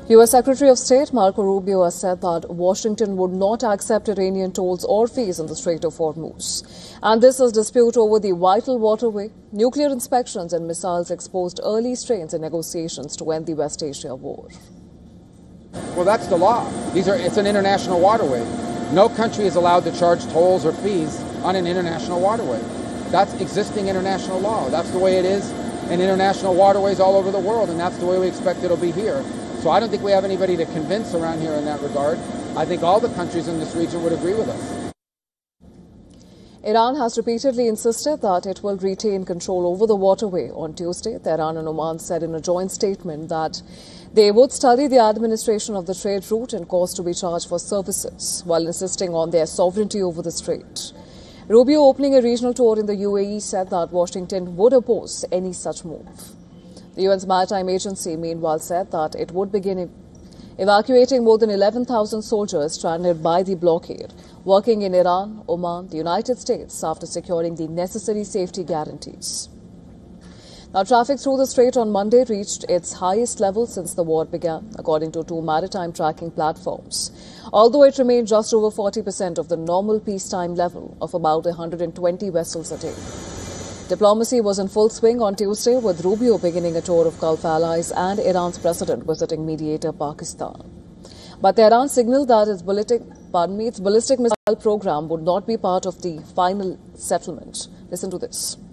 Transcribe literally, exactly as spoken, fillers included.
U S Secretary of State Marco Rubio has said that Washington would not accept Iranian tolls or fees in the Strait of Hormuz. And this is dispute over the vital waterway. Nuclear inspections and missiles exposed early strains in negotiations to end the West Asia war. Well, that's the law. These are, it's an international waterway. No country is allowed to charge tolls or fees on an international waterway. That's existing international law. That's the way it is in international waterways all over the world, and that's the way we expect it'll be here. So I don't think we have anybody to convince around here in that regard. I think all the countries in this region would agree with us. Iran has repeatedly insisted that it will retain control over the waterway. On Tuesday, Tehran and Oman said in a joint statement that they would study the administration of the trade route and cost to be charged for services, while insisting on their sovereignty over the strait. Rubio, opening a regional tour in the U A E, said that Washington would oppose any such move. The U N's Maritime Agency, meanwhile, said that it would begin evacuating more than eleven thousand soldiers stranded by the blockade, working in Iran, Oman, the United States, after securing the necessary safety guarantees. Now, traffic through the strait on Monday reached its highest level since the war began, according to two maritime tracking platforms, although it remained just over forty percent of the normal peacetime level of about one hundred twenty vessels a day. Diplomacy was in full swing on Tuesday, with Rubio beginning a tour of Gulf allies and Iran's president visiting mediator Pakistan. But Tehran signaled that its ballistic, pardon me, its ballistic missile program would not be part of the final settlement. Listen to this.